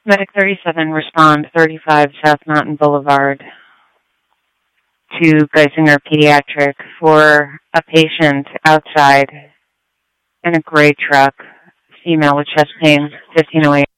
Medic 37, respond 35 South Mountain Boulevard to Geisinger Pediatric for a patient outside in a gray truck, female with chest pain, 1508.